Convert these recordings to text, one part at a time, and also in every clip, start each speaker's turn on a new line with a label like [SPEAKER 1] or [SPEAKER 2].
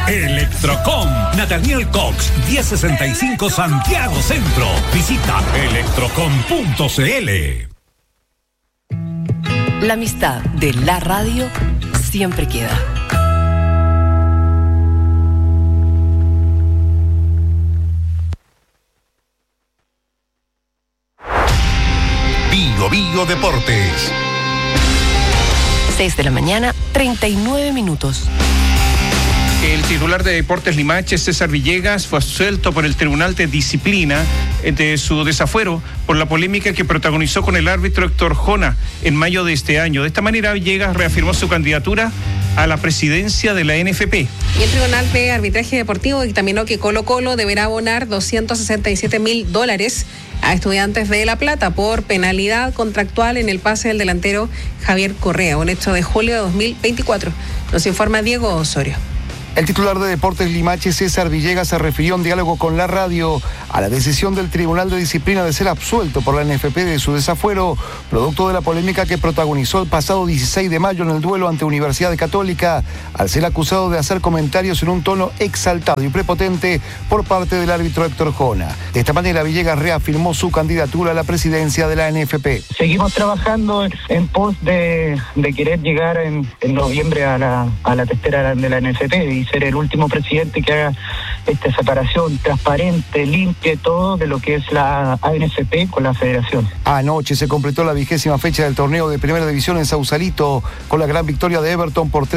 [SPEAKER 1] Electrocom, Nathaniel Cox, 1065 Santiago Centro. Visita electrocom.cl.
[SPEAKER 2] La amistad de la radio siempre queda.
[SPEAKER 3] Bio Deportes.
[SPEAKER 2] 6 de la mañana, 39 minutos.
[SPEAKER 4] El titular de Deportes Limache, César Villegas, fue absuelto por el Tribunal de Disciplina de su desafuero por la polémica que protagonizó con el árbitro Héctor Jona en mayo de este año. De esta manera, Villegas reafirmó su candidatura a la presidencia de la NFP.
[SPEAKER 5] Y el Tribunal de Arbitraje Deportivo dictaminó que Colo-Colo deberá abonar $267,000 a Estudiantes de La Plata por penalidad contractual en el pase del delantero Javier Correa, un hecho de julio de 2024. Nos informa Diego Osorio.
[SPEAKER 6] El titular de Deportes Limache, César Villegas, se refirió en diálogo con la radio a la decisión del Tribunal de Disciplina de ser absuelto por la NFP de su desafuero, producto de la polémica que protagonizó el pasado 16 de mayo en el duelo ante Universidad Católica, al ser acusado de hacer comentarios en un tono exaltado y prepotente por parte del árbitro Héctor Jona. De esta manera, Villegas reafirmó su candidatura a la presidencia de la NFP.
[SPEAKER 7] Seguimos trabajando en pos de querer llegar en noviembre a la testera de la NFP y ser el último presidente que haga esta separación transparente, limpia, todo de lo que es la ANFP con la federación.
[SPEAKER 6] Anoche se completó la 20ª fecha del torneo de Primera División en Sausalito, con la gran victoria de Everton por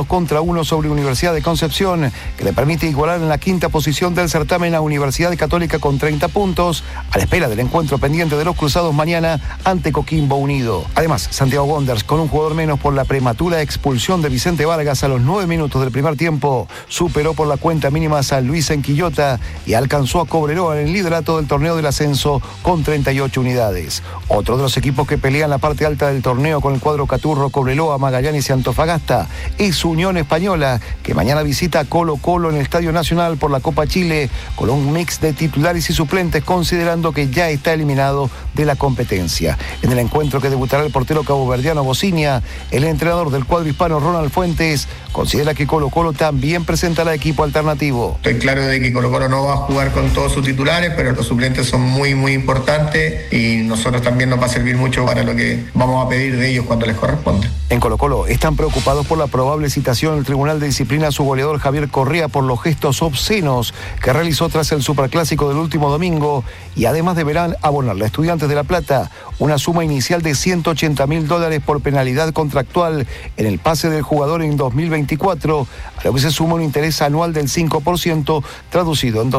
[SPEAKER 6] 3-1 sobre Universidad de Concepción, que le permite igualar en la 5ª posición del certamen a Universidad Católica con 30 puntos, a la espera del encuentro pendiente de los cruzados mañana ante Coquimbo Unido. Además, Santiago Wanderers, con un jugador menos por la prematura expulsión de Vicente Vargas a los 9 minutos del primer tiempo, superó por la cuenta mínima a San Luis en Quillota y alcanzó a Cobreloa en el liderato del torneo del ascenso con 38 unidades. Otro de los equipos que pelean la parte alta del torneo con el cuadro Caturro, Cobreloa, Magallanes y Antofagasta es Unión Española, que mañana visita a Colo-Colo en el Estadio Nacional por la Copa Chile con un mix de titulares y suplentes, considerando que ya está eliminado de la competencia. En el encuentro que debutará el portero caboverdiano Bocinia, el entrenador del cuadro hispano Ronald Fuentes considera que Colo-Colo también presentará equipo alternativo.
[SPEAKER 8] Estoy claro de que Colo-Colo no va a jugar con todos sus titulares, pero los suplentes son muy importantes y nosotros también nos va a servir mucho para lo que vamos a pedir de ellos cuando les corresponde.
[SPEAKER 6] En Colo-Colo están preocupados por la probable citación del Tribunal de Disciplina a su goleador Javier Correa por los gestos obscenos que realizó tras el Superclásico del último domingo, y además deberán abonarle a Estudiantes de La Plata una suma inicial de $180,000 por penalidad contractual en el pase del jugador en 2024, a lo que se suma un interés anual del 5%, traducido en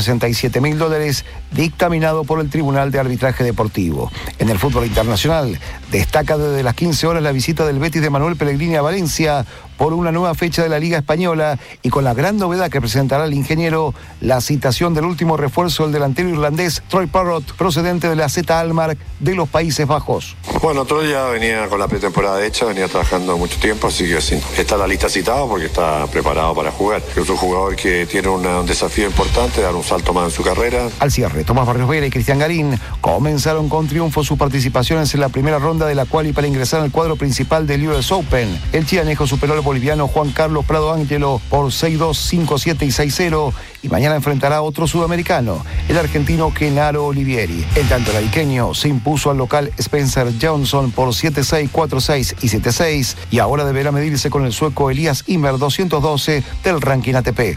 [SPEAKER 6] $267,000, dictaminado por el Tribunal de Arbitraje Deportivo. En el fútbol internacional, destaca desde las 15 horas la visita del Betis de Manuel Pellegrini a Valencia por una nueva fecha de la Liga Española, y con la gran novedad que presentará el ingeniero, la citación del último refuerzo, el delantero irlandés Troy Parrott, procedente de la AZ Alkmaar de los Países Bajos.
[SPEAKER 9] Bueno, Troy ya venía con la pretemporada hecha, venía trabajando mucho tiempo, así que sí, está en la lista citado porque está preparado para jugar. Es un jugador que tiene un desafío importante, dar un salto más en su carrera.
[SPEAKER 6] Al cierre, Tomás Barrios Vera y Cristian Garín comenzaron con triunfo sus participaciones en la primera ronda de la quali para ingresar al cuadro principal del US Open. El chianejo superó al boliviano Juan Carlos Prado Ángelo por 6-2, 5-7 y 6-0, y mañana enfrentará a otro sudamericano, el argentino Kenaro Olivieri. En tanto, el ariqueño se impuso al local Spencer Johnson por 7-6, 4-6 y 7-6, y ahora deberá medirse con el sueco Elias Ymer, 212 del ranking ATP.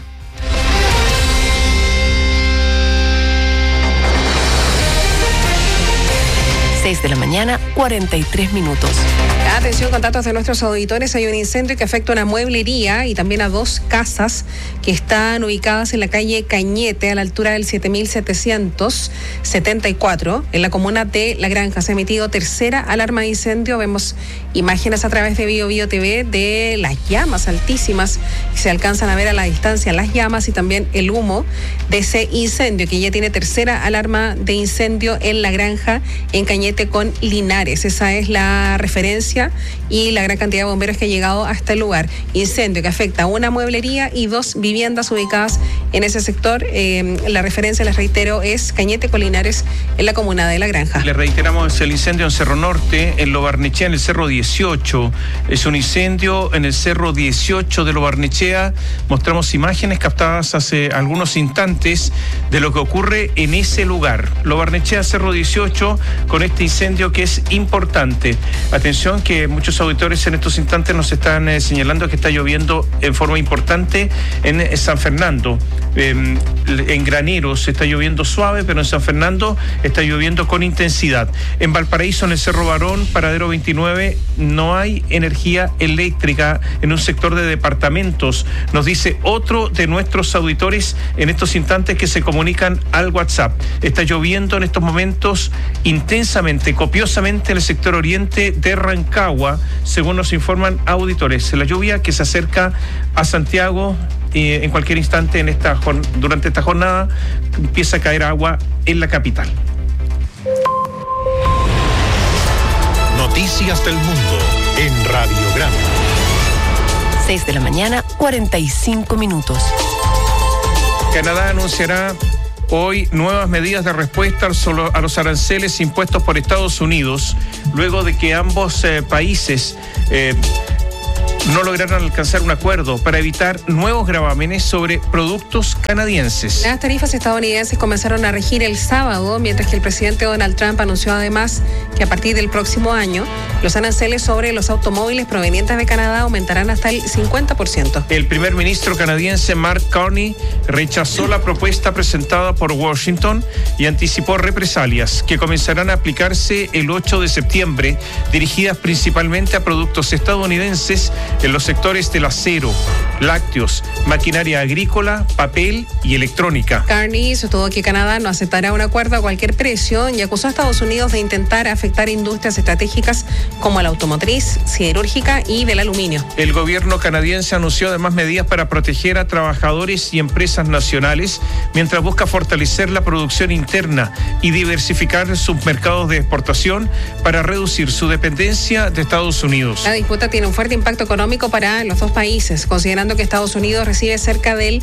[SPEAKER 2] De la mañana, 43 minutos.
[SPEAKER 5] Atención, contactos de nuestros auditores. Hay un incendio que afecta a una mueblería y también a 2 casas que están ubicadas en la calle Cañete, a la altura del 7774, en la comuna de La Granja. Se ha emitido tercera alarma de incendio. Vemos imágenes a través de Bio TV de las llamas altísimas que se alcanzan a ver a la distancia, las llamas y también el humo de ese incendio, que ya tiene tercera alarma de incendio en La Granja, en Cañete con Linares. Esa es la referencia y la gran cantidad de bomberos que ha llegado hasta el lugar. Incendio que afecta a una mueblería y 2 viviendas ubicadas en ese sector. La referencia, les reitero, es Cañete Colinares, en la comuna de La Granja.
[SPEAKER 4] Le reiteramos el incendio en Cerro Norte, en Lo Barnechea, en el Cerro 18. Es un incendio en el Cerro 18 de Lo Barnechea. Mostramos imágenes captadas hace algunos instantes de lo que ocurre en ese lugar. Lo Barnechea, Cerro 18, con este incendio que es importante. Atención, que muchos auditores en estos instantes nos están señalando que está lloviendo en forma importante en San Fernando. En Graneros está lloviendo suave, pero en San Fernando está lloviendo con intensidad. En Valparaíso, en el Cerro Barón, Paradero 29, no hay energía eléctrica en un sector de departamentos, nos dice otro de nuestros auditores en estos instantes que se comunican al WhatsApp. Está lloviendo en estos momentos intensamente, copiosamente en el sector oriente de Rancagua, según nos informan auditores. La lluvia que se acerca a Santiago en cualquier instante durante esta jornada empieza a caer agua en la capital.
[SPEAKER 1] Noticias del mundo en Radiograma.
[SPEAKER 2] 6 de la mañana, 45 minutos.
[SPEAKER 4] Canadá anunciará hoy nuevas medidas de respuesta a los aranceles impuestos por Estados Unidos, luego de que ambos países no lograron alcanzar un acuerdo para evitar nuevos gravámenes sobre productos canadienses.
[SPEAKER 5] Las tarifas estadounidenses comenzaron a regir el sábado, mientras que el presidente Donald Trump anunció además que a partir del próximo año los aranceles sobre los automóviles provenientes de Canadá aumentarán hasta el 50%.
[SPEAKER 4] El primer ministro canadiense Mark Carney rechazó la propuesta presentada por Washington y anticipó represalias que comenzarán a aplicarse el 8 de septiembre, dirigidas principalmente a productos estadounidenses en los sectores del acero, lácteos, maquinaria agrícola, papel y electrónica.
[SPEAKER 5] Carney sostuvo que Canadá no aceptará un acuerdo a cualquier precio y acusó a Estados Unidos de intentar afectar industrias estratégicas como la automotriz, siderúrgica y del aluminio.
[SPEAKER 4] El gobierno canadiense anunció además medidas para proteger a trabajadores y empresas nacionales, mientras busca fortalecer la producción interna y diversificar sus mercados de exportación para reducir su dependencia de Estados Unidos.
[SPEAKER 5] La disputa tiene un fuerte impacto económico para los dos países, considerando que Estados Unidos recibe cerca del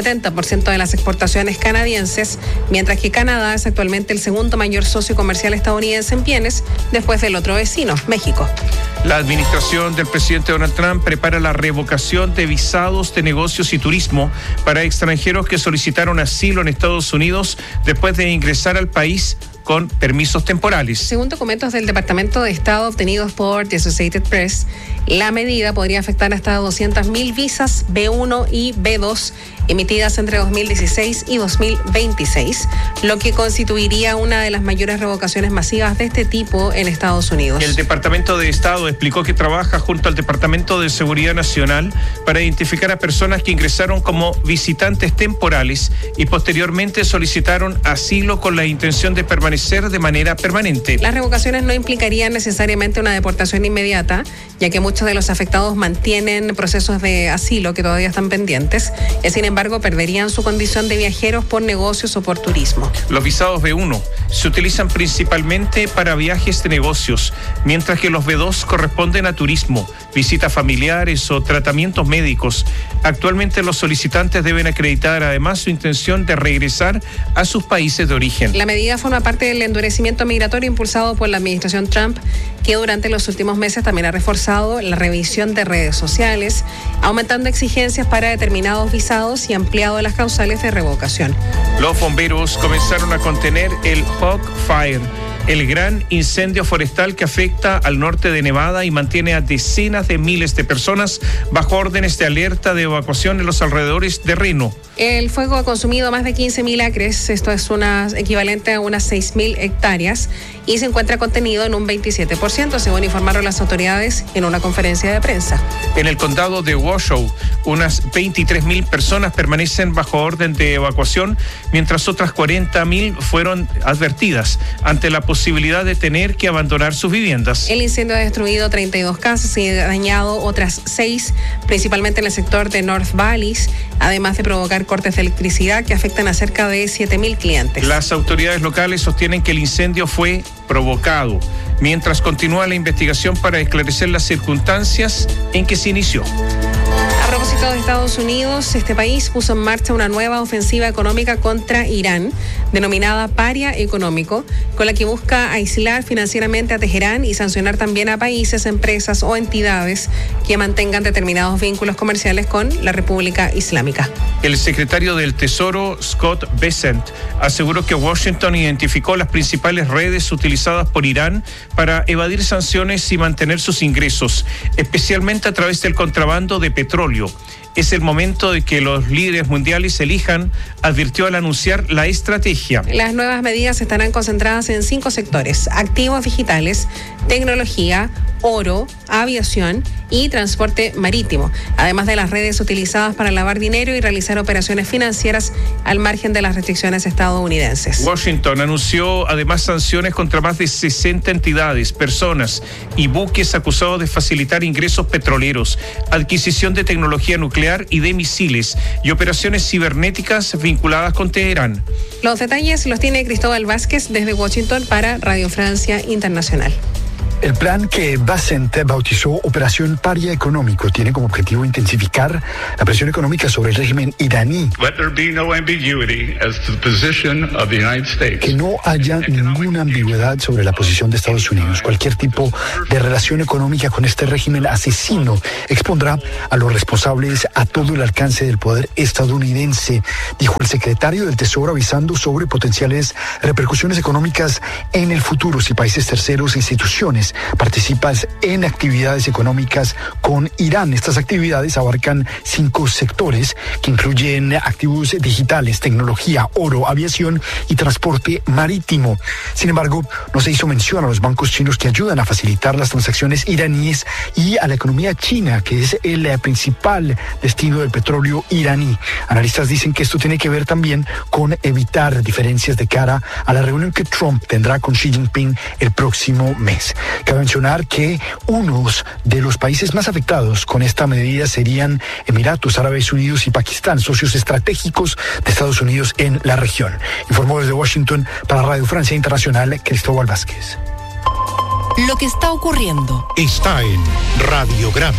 [SPEAKER 5] 70% de las exportaciones canadienses, mientras que Canadá es actualmente el segundo mayor socio comercial estadounidense en bienes, después del otro vecino, México.
[SPEAKER 4] La administración del presidente Donald Trump prepara la revocación de visados de negocios y turismo para extranjeros que solicitaron asilo en Estados Unidos después de ingresar al país con permisos temporales.
[SPEAKER 5] Según documentos del Departamento de Estado obtenidos por The Associated Press, la medida podría afectar hasta 200.000 visas B1 y B2 emitidas entre 2016 y 2026, lo que constituiría una de las mayores revocaciones masivas de este tipo en Estados Unidos.
[SPEAKER 4] El Departamento de Estado explicó que trabaja junto al Departamento de Seguridad Nacional para identificar a personas que ingresaron como visitantes temporales y posteriormente solicitaron asilo con la intención de permanecer de manera permanente.
[SPEAKER 5] Las revocaciones no implicarían necesariamente una deportación inmediata, ya que muchos de los afectados mantienen procesos de asilo que todavía están pendientes, y sin embargo perderían su condición de viajeros por negocios o por turismo.
[SPEAKER 4] Los visados B1 se utilizan principalmente para viajes de negocios, mientras que los B2 corresponden a turismo, visitas familiares o tratamientos médicos. Actualmente los solicitantes deben acreditar además su intención de regresar a sus países de origen.
[SPEAKER 5] La medida forma parte del endurecimiento migratorio impulsado por la administración Trump, que durante los últimos meses también ha reforzado la revisión de redes sociales, aumentando exigencias para determinados visados y ampliado las causales de revocación.
[SPEAKER 4] Los bomberos comenzaron a contener el Hog Fire, el gran incendio forestal que afecta al norte de Nevada y mantiene a decenas de miles de personas bajo órdenes de alerta de evacuación en los alrededores de Reno.
[SPEAKER 5] El fuego ha consumido más de 15.000 acres, esto es equivalente a unas 6.000 hectáreas, y se encuentra contenido en un 27%, según informaron las autoridades en una conferencia de prensa.
[SPEAKER 4] En el condado de Washoe, unas 23.000 personas permanecen bajo orden de evacuación, mientras otras 40.000 fueron advertidas ante la posibilidad de tener que abandonar sus viviendas.
[SPEAKER 5] El incendio ha destruido 32 casas y ha dañado otras 6, principalmente en el sector de North Valleys, además de provocar cortes de electricidad que afectan a cerca de 7.000 clientes.
[SPEAKER 4] Las autoridades locales sostienen que el incendio fue provocado, mientras continúa la investigación para esclarecer las circunstancias en que se inició.
[SPEAKER 5] propósito de Estados Unidos, este país puso en marcha una nueva ofensiva económica contra Irán, denominada Paria Económico, con la que busca aislar financieramente a Teherán y sancionar también a países, empresas o entidades que mantengan determinados vínculos comerciales con la República Islámica.
[SPEAKER 4] El secretario del Tesoro, Scott Bessent, aseguró que Washington identificó las principales redes utilizadas por Irán para evadir sanciones y mantener sus ingresos, especialmente a través del contrabando de petróleo. Es el momento de que los líderes mundiales elijan, advirtió al anunciar la estrategia.
[SPEAKER 5] Las nuevas medidas estarán concentradas en 5 sectores: activos digitales, tecnología, oro, aviación y transporte marítimo, además de las redes utilizadas para lavar dinero y realizar operaciones financieras al margen de las restricciones estadounidenses.
[SPEAKER 4] Washington anunció además sanciones contra más de 60 entidades, personas y buques acusados de facilitar ingresos petroleros, adquisición de tecnología nuclear y de misiles y operaciones cibernéticas vinculadas con Teherán.
[SPEAKER 5] Los detalles los tiene Cristóbal Vázquez desde Washington para Radio Francia Internacional.
[SPEAKER 3] El plan que Bessent bautizó Operación Paria Económico tiene como objetivo intensificar la presión económica sobre el régimen iraní. Que no haya ninguna ambigüedad sobre la posición de Estados Unidos. Cualquier tipo de relación económica con este régimen asesino expondrá a los responsables a todo el alcance del poder estadounidense, dijo el secretario del Tesoro, avisando sobre potenciales repercusiones económicas en el futuro si países terceros e instituciones participan en actividades económicas con Irán. Estas actividades abarcan 5 sectores que incluyen activos digitales, tecnología, oro, aviación y transporte marítimo. Sin embargo, no se hizo mención a los bancos chinos que ayudan a facilitar las transacciones iraníes y a la economía china, que es el principal destino del petróleo iraní. Analistas dicen que esto tiene que ver también con evitar diferencias de cara a la reunión que Trump tendrá con Xi Jinping el próximo mes. Cabe mencionar que unos de los países más afectados con esta medida serían Emiratos Árabes Unidos y Pakistán, socios estratégicos de Estados Unidos en la región. Informó desde Washington para Radio Francia Internacional, Cristóbal Vázquez.
[SPEAKER 2] Lo que está ocurriendo
[SPEAKER 1] está en Radiograma.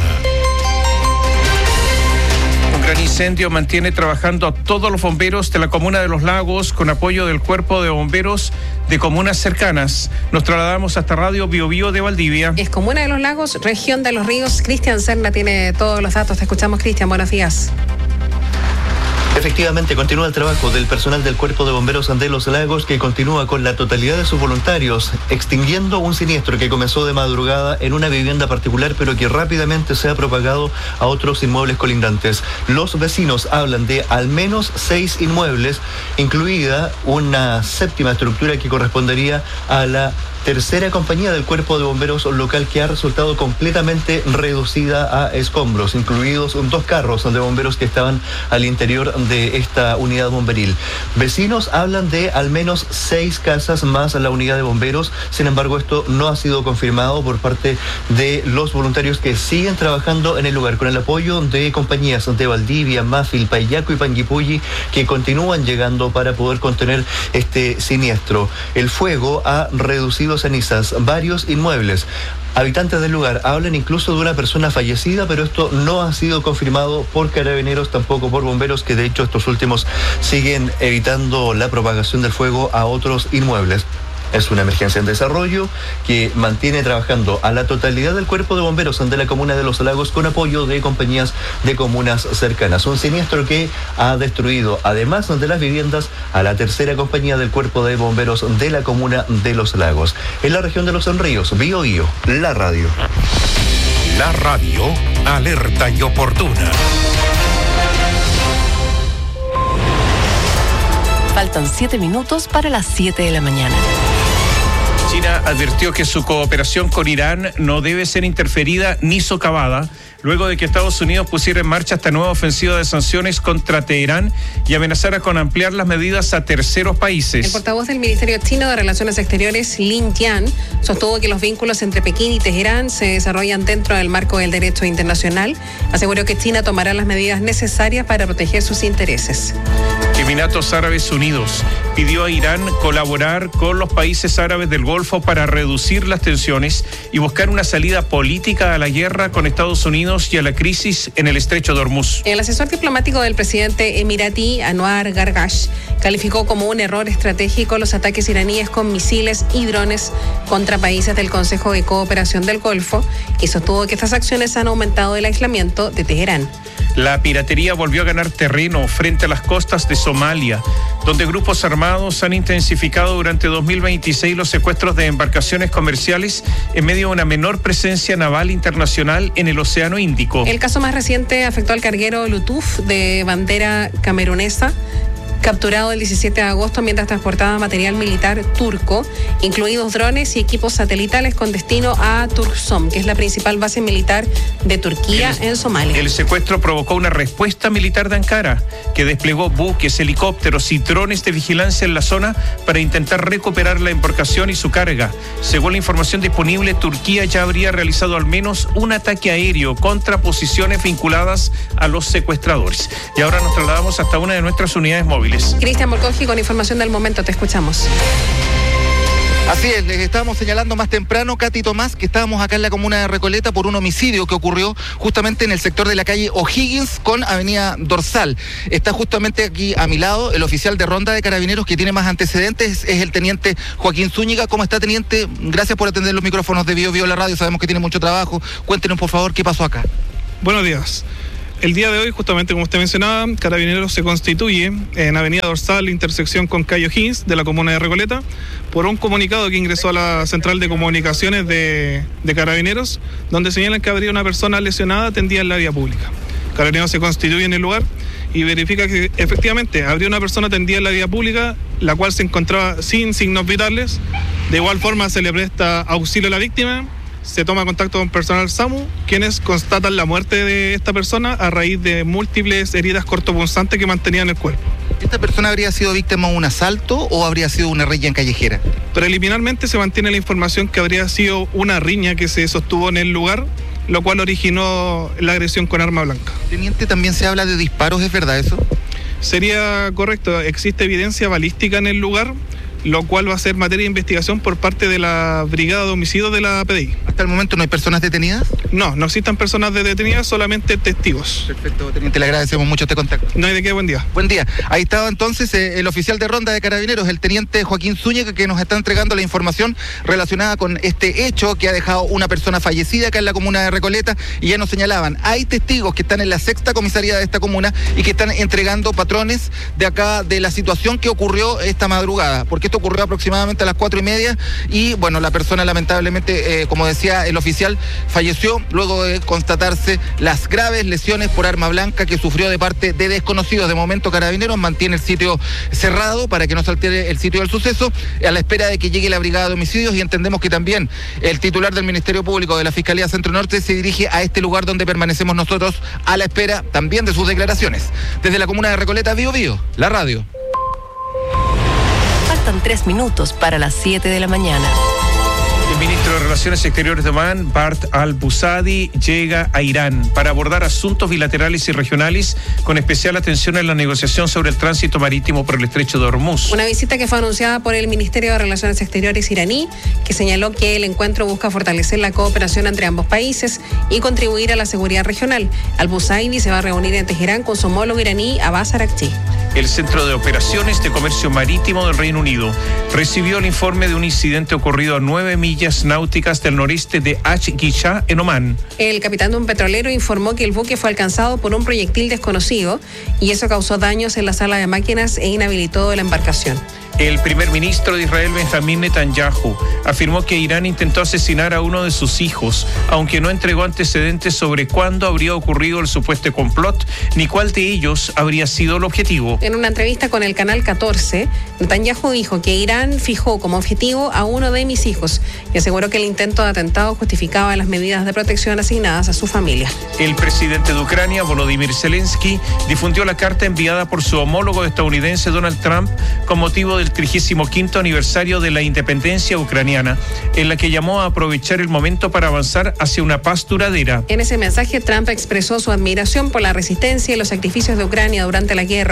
[SPEAKER 4] Un gran incendio mantiene trabajando a todos los bomberos de la comuna de Los Lagos con apoyo del Cuerpo de Bomberos de comunas cercanas. Nos trasladamos hasta Radio Biobío de Valdivia.
[SPEAKER 5] Es Comuna de Los Lagos, región de Los Ríos. Cristian Serna tiene todos los datos. Te escuchamos, Cristian. Buenos días.
[SPEAKER 10] Efectivamente, continúa el trabajo del personal del Cuerpo de Bomberos de Los Lagos, que continúa con la totalidad de sus voluntarios, extinguiendo un siniestro que comenzó de madrugada en una vivienda particular, pero que rápidamente se ha propagado a otros inmuebles colindantes. Los vecinos hablan de al menos 6 inmuebles, incluida una 7ª estructura que correspondería a la tercera compañía del Cuerpo de Bomberos local, que ha resultado completamente reducida a escombros, incluidos 2 carros de bomberos que estaban al interior de esta unidad bomberil. Vecinos hablan de al menos 6 casas más a la unidad de bomberos. Sin embargo, esto no ha sido confirmado por parte de los voluntarios que siguen trabajando en el lugar, con el apoyo de compañías de Valdivia, Mafil, Payaco y Panguipulli, que continúan llegando para poder contener este siniestro. El fuego ha reducido cenizas varios inmuebles. Habitantes del lugar hablan incluso de una persona fallecida, pero esto no ha sido confirmado por carabineros, tampoco por bomberos, que de hecho estos últimos siguen evitando la propagación del fuego a otros inmuebles. Es una emergencia en desarrollo que mantiene trabajando a la totalidad del Cuerpo de Bomberos de la comuna de Los Lagos con apoyo de compañías de comunas cercanas. Un siniestro que ha destruido, además de las viviendas, a la tercera compañía del Cuerpo de Bomberos de la comuna de Los Lagos. En la región de Los Ríos, Biobío, la radio.
[SPEAKER 1] La radio, alerta y oportuna.
[SPEAKER 2] faltan 7 minutos para las 7 de la mañana.
[SPEAKER 4] China advirtió que su cooperación con Irán no debe ser interferida ni socavada, luego de que Estados Unidos pusiera en marcha esta nueva ofensiva de sanciones contra Teherán y amenazara con ampliar las medidas a terceros países.
[SPEAKER 5] El portavoz del Ministerio Chino de Relaciones Exteriores, Lin Jian, sostuvo que los vínculos entre Pekín y Teherán se desarrollan dentro del marco del derecho internacional. Aseguró que China tomará las medidas necesarias para proteger sus intereses.
[SPEAKER 4] Emiratos Árabes Unidos pidió a Irán colaborar con los países árabes del Golfo para reducir las tensiones y buscar una salida política a la guerra con Estados Unidos y a la crisis en el estrecho de Hormuz.
[SPEAKER 5] El asesor diplomático del presidente emiratí, Anwar Gargash, calificó como un error estratégico los ataques iraníes con misiles y drones contra países del Consejo de Cooperación del Golfo y sostuvo que estas acciones han aumentado el aislamiento de Teherán.
[SPEAKER 4] La piratería volvió a ganar terreno frente a las costas de Somalia, donde grupos armados han intensificado durante 2026 los secuestros de embarcaciones comerciales en medio de una menor presencia naval internacional en el Océano Índico.
[SPEAKER 5] El caso más reciente afectó al carguero Lutuf de bandera camerunesa, capturado el 17 de agosto mientras transportaba material militar turco, incluidos drones y equipos satelitales con destino a Turksom, que es la principal base militar de Turquía en Somalia.
[SPEAKER 4] El secuestro provocó una respuesta militar de Ankara, que desplegó buques, helicópteros y drones de vigilancia en la zona para intentar recuperar la embarcación y su carga. Según la información disponible, Turquía ya habría realizado al menos un ataque aéreo contra posiciones vinculadas a los secuestradores. Y ahora nos trasladamos hasta una de nuestras unidades móviles.
[SPEAKER 5] Cristian Morcogi con información del momento, te escuchamos.
[SPEAKER 11] Así es, les estábamos señalando más temprano, Katy Tomás, que estábamos acá en la comuna de Recoleta por un homicidio que ocurrió justamente en el sector de la calle O'Higgins con avenida Dorsal. Está justamente aquí a mi lado el oficial de ronda de Carabineros que tiene más antecedentes, es el teniente Joaquín Zúñiga. ¿Cómo está, teniente? Gracias por atender los micrófonos de Bio la radio, sabemos que tiene mucho trabajo. Cuéntenos, por favor, qué pasó acá.
[SPEAKER 12] Buenos días. El día de hoy, justamente como usted mencionaba, Carabineros se constituye en avenida Dorsal, intersección con calle O'Higgins de la comuna de Recoleta, por un comunicado que ingresó a la central de comunicaciones de Carabineros, donde señalan que habría una persona lesionada atendida en la vía pública. Carabineros se constituye en el lugar y verifica que efectivamente habría una persona atendida en la vía pública, la cual se encontraba sin signos vitales. De igual forma se le presta auxilio a la víctima. Se toma contacto con personal SAMU, quienes constatan la muerte de esta persona a raíz de múltiples heridas cortopunzantes que mantenía en el cuerpo.
[SPEAKER 11] ¿Esta persona habría sido víctima de un asalto o habría sido una riña callejera?
[SPEAKER 12] Preliminarmente se mantiene la información que habría sido una riña que se sostuvo en el lugar, lo cual originó la agresión con arma blanca.
[SPEAKER 11] Teniente, también se habla de disparos, ¿es verdad eso?
[SPEAKER 12] Sería correcto, existe evidencia balística en el lugar, lo cual va a ser materia de investigación por parte de la Brigada de Homicidios de la PDI.
[SPEAKER 11] ¿Hasta el momento no hay personas detenidas?
[SPEAKER 12] No existen personas detenidas, solamente testigos.
[SPEAKER 11] Perfecto, teniente, le agradecemos mucho este contacto.
[SPEAKER 12] No hay de qué, buen día.
[SPEAKER 11] Buen día. Ahí estaba entonces el oficial de ronda de Carabineros, el teniente Joaquín Zúñiga, que nos está entregando la información relacionada con este hecho que ha dejado una persona fallecida acá en la comuna de Recoleta, y ya nos señalaban, hay testigos que están en la 6ª comisaría de esta comuna y que están entregando patrones de acá de la situación que ocurrió esta madrugada, porque esto ocurrió aproximadamente a las 4:30 y bueno, la persona lamentablemente, como decía el oficial, falleció luego de constatarse las graves lesiones por arma blanca que sufrió de parte de desconocidos. De momento Carabineros mantiene el sitio cerrado para que no se altere el sitio del suceso, a la espera de que llegue la Brigada de Homicidios, y entendemos que también el titular del Ministerio Público de la Fiscalía Centro Norte se dirige a este lugar donde permanecemos nosotros a la espera también de sus declaraciones. Desde la comuna de Recoleta, Bio, la radio.
[SPEAKER 2] Faltan 3 minutos para las 7 de la mañana.
[SPEAKER 4] El ministro de Relaciones Exteriores de Omán, Bart al-Busadi, llega a Irán para abordar asuntos bilaterales y regionales, con especial atención en la negociación sobre el tránsito marítimo por el estrecho de Hormuz.
[SPEAKER 5] Una visita que fue anunciada por el Ministerio de Relaciones Exteriores iraní, que señaló que el encuentro busca fortalecer la cooperación entre ambos países y contribuir a la seguridad regional. Al-Busadi se va a reunir en Teherán con su homólogo iraní, Abbas Araghchi.
[SPEAKER 4] El Centro de Operaciones de Comercio Marítimo del Reino Unido recibió el informe de un incidente ocurrido a 9 millas náuticas del noreste de Ashgisha, en Omán.
[SPEAKER 5] El capitán de un petrolero informó que el buque fue alcanzado por un proyectil desconocido y eso causó daños en la sala de máquinas e inhabilitó la embarcación.
[SPEAKER 4] El primer ministro de Israel, Benjamín Netanyahu, afirmó que Irán intentó asesinar a uno de sus hijos, aunque no entregó antecedentes sobre cuándo habría ocurrido el supuesto complot, ni cuál de ellos habría sido el objetivo.
[SPEAKER 5] En una entrevista con el Canal 14, Netanyahu dijo que Irán fijó como objetivo a uno de mis hijos y aseguró que el intento de atentado justificaba las medidas de protección asignadas a su familia.
[SPEAKER 4] El presidente de Ucrania, Volodymyr Zelensky, difundió la carta enviada por su homólogo estadounidense Donald Trump con motivo del 35º aniversario de la independencia ucraniana, en la que llamó a aprovechar el momento para avanzar hacia una paz duradera.
[SPEAKER 5] En ese mensaje, Trump expresó su admiración por la resistencia y los sacrificios de Ucrania durante la guerra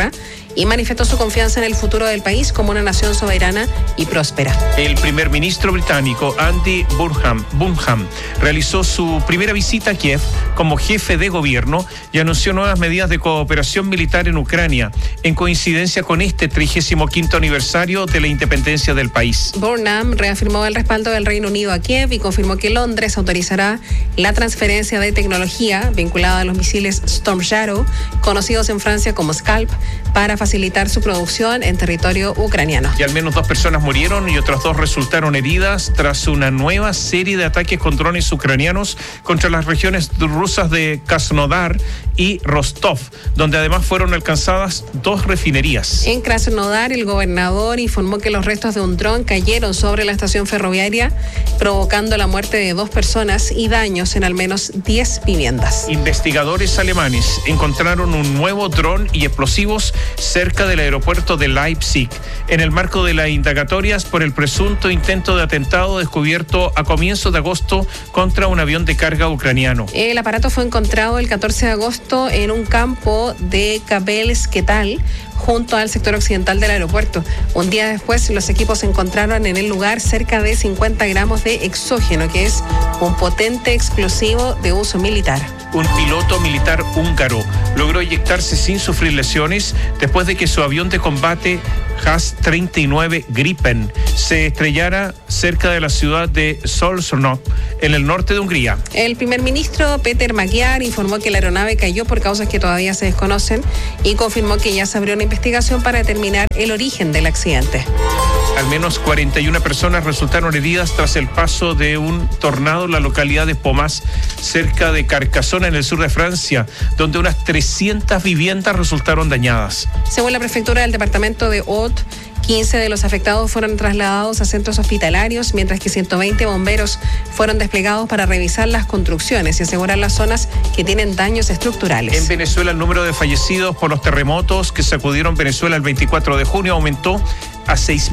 [SPEAKER 5] y manifestó su confianza en el futuro del país como una nación soberana y próspera.
[SPEAKER 4] El primer ministro británico Andy Burnham realizó su primera visita a Kiev como jefe de gobierno y anunció nuevas medidas de cooperación militar en Ucrania, en coincidencia con este 35º aniversario de la independencia del país.
[SPEAKER 5] Burnham reafirmó el respaldo del Reino Unido a Kiev y confirmó que Londres autorizará la transferencia de tecnología vinculada a los misiles Storm Shadow, conocidos en Francia como Scalp, para facilitar su producción en territorio ucraniano.
[SPEAKER 4] Y al menos 2 personas murieron y otras 2 resultaron heridas tras una nueva serie de ataques con drones ucranianos contra las regiones rusas de Krasnodar y Rostov, donde además fueron alcanzadas 2 refinerías.
[SPEAKER 5] En Krasnodar, el gobernador informó que los restos de un dron cayeron sobre la estación ferroviaria, provocando la muerte de 2 personas y daños en al menos 10 viviendas.
[SPEAKER 4] Investigadores alemanes encontraron un nuevo dron y explosivos cerca del aeropuerto de Leipzig, en el marco de las indagatorias por el presunto intento de atentado descubierto a comienzos de agosto contra un avión de carga ucraniano.
[SPEAKER 5] El aparato fue encontrado el 14 de agosto en un campo de Kabelsketal, junto al sector occidental del aeropuerto. Un día después, los equipos encontraron en el lugar cerca de 50 gramos de exógeno, que es un potente explosivo de uso militar.
[SPEAKER 4] Un piloto militar húngaro logró eyectarse sin sufrir lesiones después de que su avión de combate JAS-39 Gripen se estrellara cerca de la ciudad de Szolnok, en el norte de Hungría.
[SPEAKER 5] El primer ministro Peter Magyar informó que la aeronave cayó por causas que todavía se desconocen y confirmó que ya se abrió una investigación para determinar el origen del accidente.
[SPEAKER 4] Al menos 41 personas resultaron heridas tras el paso de un tornado en la localidad de Pomás, cerca de Carcassonne, en el sur de Francia, donde unas 300 viviendas resultaron dañadas.
[SPEAKER 5] Según la prefectura del departamento de Haute, 15 de los afectados fueron trasladados a centros hospitalarios, mientras que 120 bomberos fueron desplegados para revisar las construcciones y asegurar las zonas que tienen daños estructurales.
[SPEAKER 4] En Venezuela, el número de fallecidos por los terremotos que sacudieron Venezuela el 24 de junio aumentó a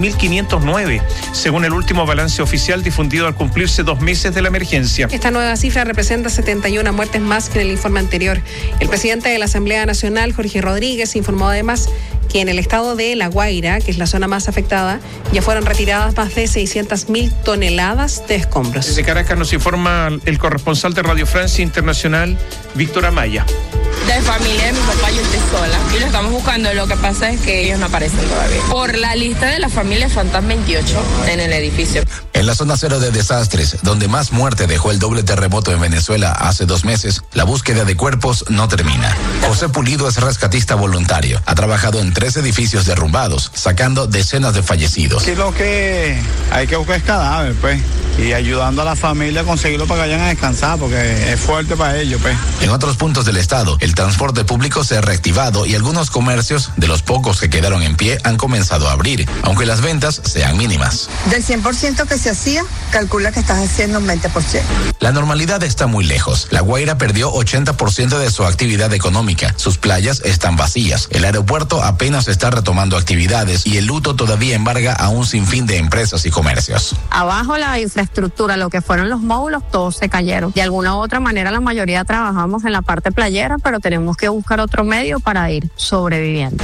[SPEAKER 4] 6.509, según el último balance oficial difundido al cumplirse 2 meses de la emergencia.
[SPEAKER 5] Esta nueva cifra representa 71 muertes más que en el informe anterior. El presidente de la Asamblea Nacional, Jorge Rodríguez, informó además que en el estado de La Guaira, que es la zona más afectada, ya fueron retiradas más de 600.000 toneladas de escombros.
[SPEAKER 4] Desde Caracas nos informa el corresponsal de Radio Francia Internacional, Víctor Amaya.
[SPEAKER 13] De familia de mi papá yo estoy sola y lo estamos buscando. Lo que pasa es que ellos no aparecen todavía. Por la lista de la familia faltan 28 en el edificio.
[SPEAKER 14] En la zona cero de desastres, donde más muerte dejó el doble terremoto en Venezuela hace 2 meses, la búsqueda de cuerpos no termina. José Pulido es rescatista voluntario. Ha trabajado en 3 edificios derrumbados, sacando decenas de fallecidos.
[SPEAKER 15] Sí, lo que hay que buscar es cadáver, pues, y ayudando a la familia a conseguirlo para que vayan a descansar, porque es fuerte para ellos, pues.
[SPEAKER 14] En otros puntos del estado, el transporte público se ha reactivado y algunos comercios, de los pocos que quedaron en pie, han comenzado a abrir, aunque las ventas sean mínimas.
[SPEAKER 16] Del 100% que se hacía, calcula que estás haciendo un 20%.
[SPEAKER 14] La normalidad está muy lejos. La Guaira perdió 80% de su actividad económica. Sus playas están vacías. El aeropuerto apenas está retomando actividades y el luto todavía embarga a un sinfín de empresas y comercios.
[SPEAKER 17] Abajo la infraestructura, lo que fueron los módulos, todos se cayeron. De alguna u otra manera, la mayoría trabajamos en la parte playera, pero tenemos que buscar otro medio para ir sobreviviendo.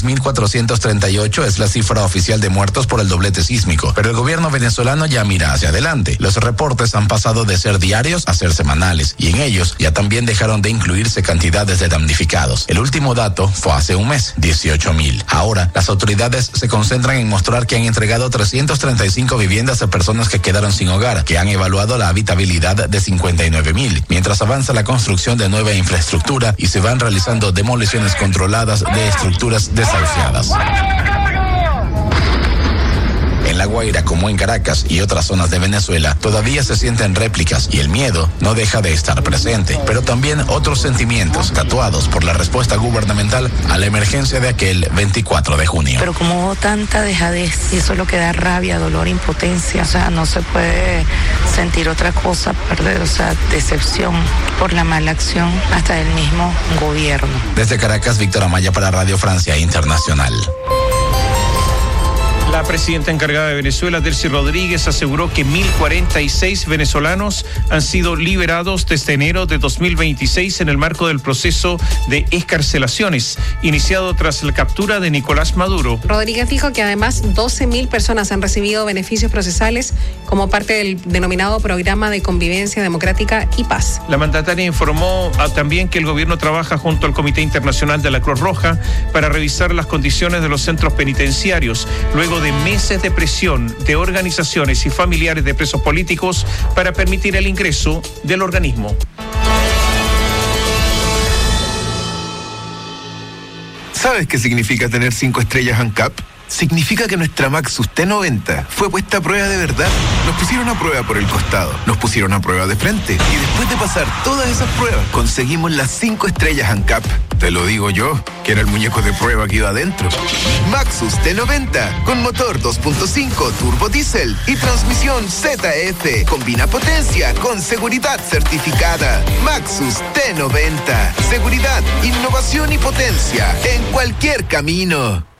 [SPEAKER 14] 6.438 es la cifra oficial de muertos por el doblete sísmico, pero el gobierno venezolano ya mira hacia adelante. Los reportes han pasado de ser diarios a ser semanales y en ellos ya también dejaron de incluirse cantidades de damnificados. El último dato fue hace un mes, 18.000. Ahora, las autoridades se concentran en mostrar que han entregado 335 viviendas a personas que quedaron sin hogar, que han evaluado la habitabilidad de 59.000, mientras avanza la construcción de nueva infraestructura y se van realizando demoliciones controladas de estructuras desahuciadas. En La Guaira, como en Caracas y otras zonas de Venezuela, todavía se sienten réplicas y el miedo no deja de estar presente, pero también otros sentimientos tatuados por la respuesta gubernamental a la emergencia de aquel 24 de junio.
[SPEAKER 18] Pero como hubo tanta dejadez, y eso es lo que da rabia, dolor, impotencia, o sea, no se puede sentir otra cosa, perder, o sea, decepción por la mala acción hasta del mismo gobierno.
[SPEAKER 14] Desde Caracas, Víctor Amaya para Radio Francia Internacional.
[SPEAKER 4] La presidenta encargada de Venezuela, Delcy Rodríguez, aseguró que 1.046 venezolanos han sido liberados desde enero de 2026 en el marco del proceso de excarcelaciones iniciado tras la captura de Nicolás Maduro.
[SPEAKER 5] Rodríguez dijo que además 12.000 personas han recibido beneficios procesales como parte del denominado Programa de Convivencia Democrática y Paz.
[SPEAKER 4] La mandataria informó también que el gobierno trabaja junto al Comité Internacional de la Cruz Roja para revisar las condiciones de los centros penitenciarios, luego de meses de presión de organizaciones y familiares de presos políticos para permitir el ingreso del organismo.
[SPEAKER 19] ¿Sabes qué significa tener 5 estrellas ANCAP? Significa que nuestra Maxus T90 fue puesta a prueba de verdad. Nos pusieron a prueba por el costado, nos pusieron a prueba de frente y después de pasar todas esas pruebas conseguimos las 5 estrellas ANCAP. Te lo digo yo, que era el muñeco de prueba que iba adentro. Maxus T90 con motor 2.5 turbo diésel y transmisión ZF. Combina potencia con seguridad certificada. Maxus T90. Seguridad, innovación y potencia en cualquier camino.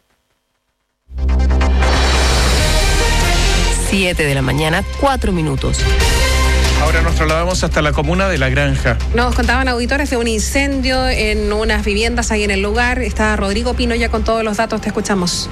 [SPEAKER 2] 7 de la mañana, 4 minutos.
[SPEAKER 4] Ahora nos trasladamos hasta la comuna de La Granja.
[SPEAKER 5] Nos contaban auditores de un incendio en unas viviendas ahí en el lugar. Está Rodrigo Pino ya con todos los datos. Te escuchamos.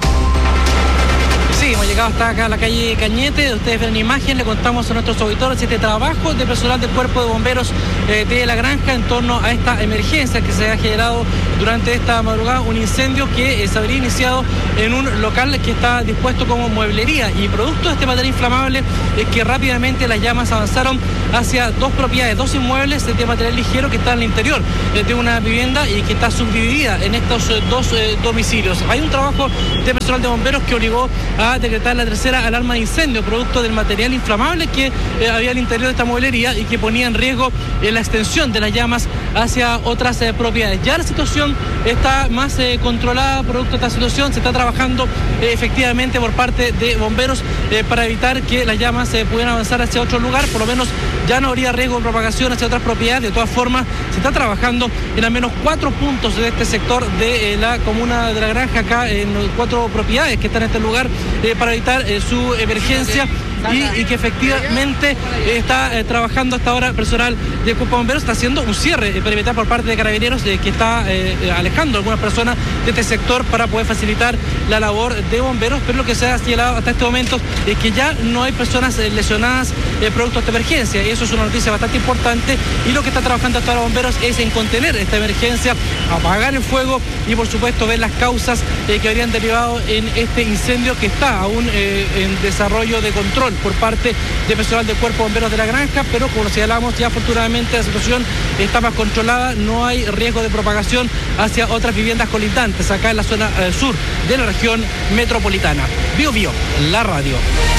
[SPEAKER 20] Sí, hemos llegado hasta acá a la calle Cañete. Ustedes ven una imagen, le contamos a nuestros auditores este trabajo de personal del Cuerpo de Bomberos de La Granja en torno a esta emergencia que se ha generado durante esta madrugada, un incendio que se habría iniciado en un local que está dispuesto como mueblería, y producto de este material inflamable es que rápidamente las llamas avanzaron hacia 2 propiedades, 2 inmuebles de material ligero que están al interior de una vivienda y que está subdividida en estos 2 domicilios. Hay un trabajo de personal de bomberos que obligó a decretar la tercera alarma de incendio producto del material inflamable que había al interior de esta mueblería y que ponía en riesgo la extensión de las llamas hacia otras propiedades. Ya la situación está más controlada producto de esta situación. Se está trabajando efectivamente por parte de bomberos para evitar que las llamas pudieran avanzar hacia otro lugar. Por lo menos ya no habría riesgo de propagación hacia otras propiedades. De todas formas, se está trabajando en al menos 4 puntos de este sector de la comuna de La Granja, acá en 4 propiedades que están en este lugar, para evitar su emergencia. Y que efectivamente está trabajando hasta ahora personal del Cuerpo de Bomberos, está haciendo un cierre perimetral por parte de Carabineros que está alejando a algunas personas de este sector para poder facilitar la labor de bomberos, pero lo que se ha señalado hasta este momento es que ya no hay personas lesionadas producto de esta emergencia, y eso es una noticia bastante importante, y lo que está trabajando hasta ahora bomberos es en contener esta emergencia, apagar el fuego y por supuesto ver las causas que habrían derivado en este incendio que está aún en desarrollo de control por parte de personal del Cuerpo de Bomberos de La Granja, pero como lo señalamos, ya afortunadamente la situación está más controlada, no hay riesgo de propagación hacia otras viviendas colindantes acá en la zona sur de la región metropolitana. Bio Bio, la radio.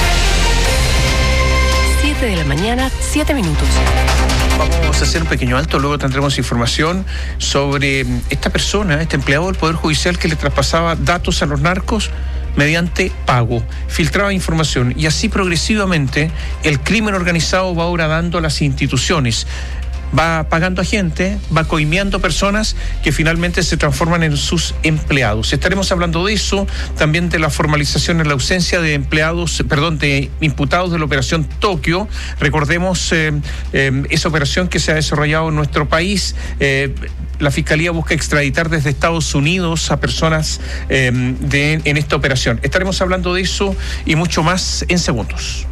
[SPEAKER 2] 7 de la mañana, 7 minutos.
[SPEAKER 4] Vamos a hacer un pequeño alto, luego tendremos información sobre esta persona, este empleado del Poder Judicial que le traspasaba datos a los narcos mediante pago, filtraba información, y así progresivamente el crimen organizado va horadando a las instituciones. Va pagando a gente, va coimeando personas que finalmente se transforman en sus empleados. Estaremos hablando de eso, también de la formalización en la ausencia de de imputados de la operación Tokio. Recordemos esa operación que se ha desarrollado en nuestro país. La Fiscalía busca extraditar desde Estados Unidos a personas en esta operación. Estaremos hablando de eso y mucho más en segundos.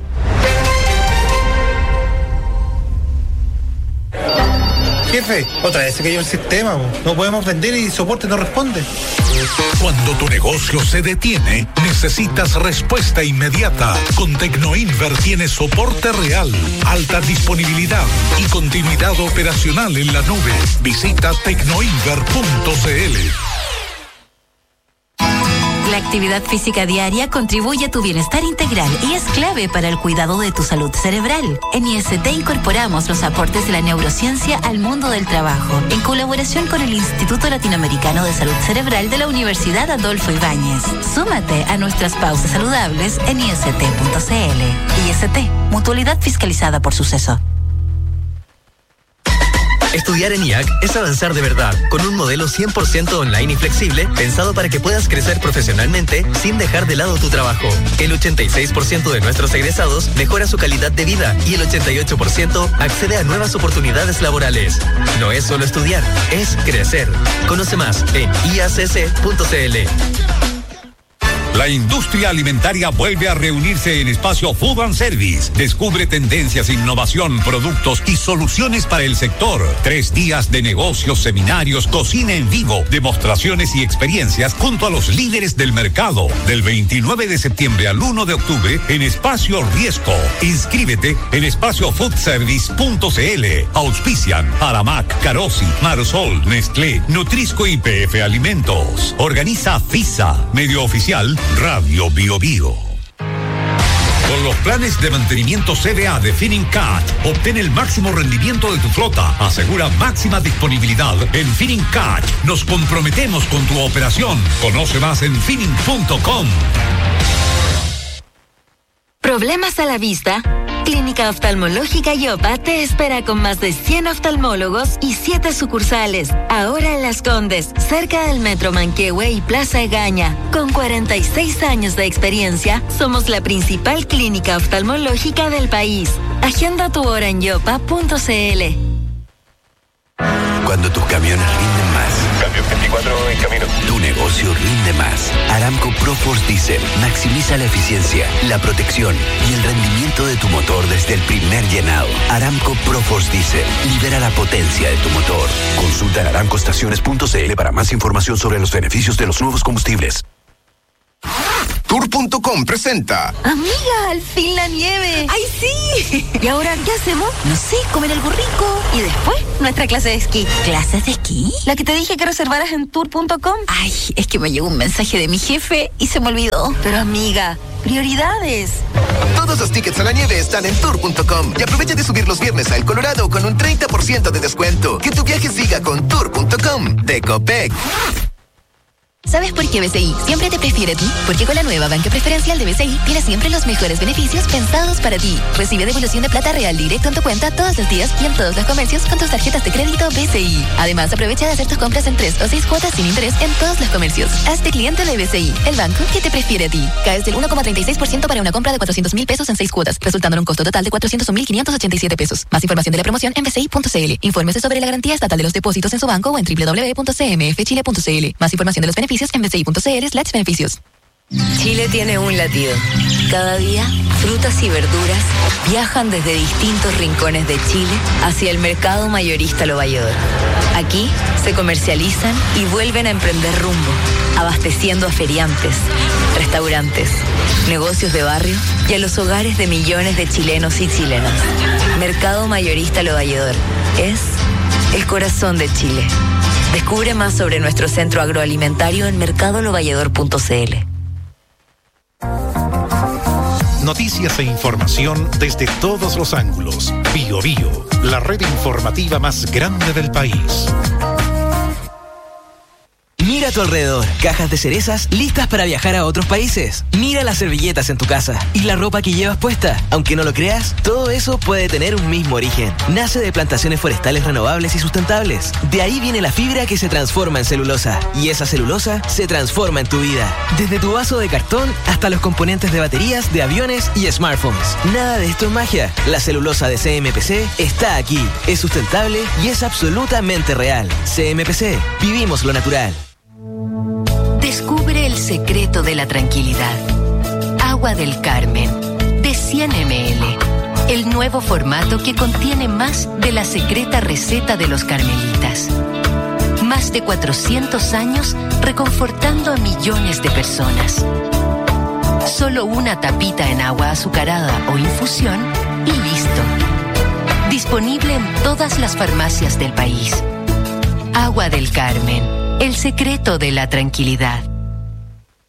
[SPEAKER 21] Jefe, otra vez se cayó el sistema, no podemos vender y soporte no responde.
[SPEAKER 1] Cuando tu negocio se detiene, necesitas respuesta inmediata. Con Tecnoinver tienes soporte real, alta disponibilidad y continuidad operacional en la nube. Visita tecnoinver.cl.
[SPEAKER 22] La actividad física diaria contribuye a tu bienestar integral y es clave para el cuidado de tu salud cerebral. En IST incorporamos los aportes de la neurociencia al mundo del trabajo, en colaboración con el Instituto Latinoamericano de Salud Cerebral de la Universidad Adolfo Ibáñez. Súmate a nuestras pausas saludables en ist.cl. IST, mutualidad fiscalizada por Suceso.
[SPEAKER 7] Estudiar en IAC es avanzar de verdad, con un modelo 100% online y flexible, pensado para que puedas crecer profesionalmente sin dejar de lado tu trabajo. El 86% de nuestros egresados mejora su calidad de vida y el 88% accede a nuevas oportunidades laborales. No es solo estudiar, es crecer. Conoce más en iacc.cl.
[SPEAKER 1] La industria alimentaria vuelve a reunirse en Espacio Food and Service. Descubre tendencias, innovación, productos y soluciones para el sector. 3 días de negocios, seminarios, cocina en vivo, demostraciones y experiencias junto a los líderes del mercado. Del 29 de septiembre al 1 de octubre en Espacio Riesco. Inscríbete en espaciofoodservice.cl. Auspician Aramac, Carosi, Marsol, Nestlé, Nutrisco y PF Alimentos. Organiza FISA, medio oficial Radio Bio Bio. Con los planes de mantenimiento CBA de Finincat, obtén el máximo rendimiento de tu flota. Asegura máxima disponibilidad. En Finincat nos comprometemos con tu operación. Conoce más en finin.com.
[SPEAKER 22] ¿Problemas a la vista? Clínica Oftalmológica Yopa te espera con más de 100 oftalmólogos y 7 sucursales. Ahora en Las Condes, cerca del Metro Manquehue y Plaza Egaña. Con 46 años de experiencia, somos la principal clínica oftalmológica del país. Agenda tu hora en yopa.cl.
[SPEAKER 8] Cuando tus camiones rinden más.
[SPEAKER 23] Cambio 24 en camino.
[SPEAKER 8] Tu negocio rinde más. Aramco ProForce Diesel maximiza la eficiencia, la protección y el rendimiento de tu motor desde el primer llenado. Aramco ProForce Diesel libera la potencia de tu motor. Consulta en aramcoestaciones.cl para más información sobre los beneficios de los nuevos combustibles.
[SPEAKER 19] Tour.com presenta.
[SPEAKER 22] Amiga, al fin la nieve. ¡Ay, sí! ¿Y ahora qué hacemos? No sé, comer algo rico. Y después, nuestra clase de esquí. ¿Clases de esquí? La que te dije que reservaras en Tour.com. Ay, es que me llegó un mensaje de mi jefe y se me olvidó. Pero amiga, prioridades.
[SPEAKER 19] Todos los tickets a la nieve están en Tour.com. Y aprovecha de subir los viernes al Colorado con un 30% de descuento. Que tu viaje siga con Tour.com de Copec.
[SPEAKER 22] ¿Sabes por qué BCI siempre te prefiere a ti? Porque con la nueva banca preferencial de BCI tienes siempre los mejores beneficios pensados para ti. Recibe devolución de plata real directo en tu cuenta todos los días y en todos los comercios con tus tarjetas de crédito BCI. Además, aprovecha de hacer tus compras en 3 o 6 cuotas sin interés en todos los comercios. Hazte cliente de BCI, el banco que te prefiere a ti. Caes del 1,36% para una compra de 400,000 pesos en 6 cuotas, resultando en un costo total de 401,587 pesos. Más información de la promoción en bci.cl. Infórmese sobre la garantía estatal de los depósitos en su banco o en www.cmfchile.cl. Más información de los beneficios en bci.cl/beneficios. Chile tiene un latido. Cada día, frutas y verduras viajan desde distintos rincones de Chile hacia el mercado mayorista Lo Valledor. Aquí se comercializan y vuelven a emprender rumbo, abasteciendo a feriantes, restaurantes, negocios de barrio y a los hogares de millones de chilenos y chilenas. Mercado mayorista Lo Valledor es el corazón de Chile. Descubre más sobre nuestro centro agroalimentario en mercadolovalledor.cl.
[SPEAKER 24] Noticias e información desde todos los ángulos. Bio Bio, la red informativa más grande del país.
[SPEAKER 25] Mira a tu alrededor, cajas de cerezas listas para viajar a otros países. Mira las servilletas en tu casa y la ropa que llevas puesta. Aunque no lo creas, todo eso puede tener un mismo origen. Nace de plantaciones forestales renovables y sustentables. De ahí viene la fibra que se transforma en celulosa. Y esa celulosa se transforma en tu vida. Desde tu vaso de cartón hasta los componentes de baterías, de aviones y smartphones. Nada de esto es magia. La celulosa de CMPC está aquí. Es sustentable y es absolutamente real. CMPC, vivimos lo natural.
[SPEAKER 22] Descubre el secreto de la tranquilidad. Agua del Carmen, de 100 ml. El nuevo formato que contiene más de la secreta receta de los carmelitas. Más de 400 años reconfortando a millones de personas. Solo una tapita en agua azucarada o infusión y listo. Disponible en todas las farmacias del país. Agua del Carmen. El secreto de la tranquilidad.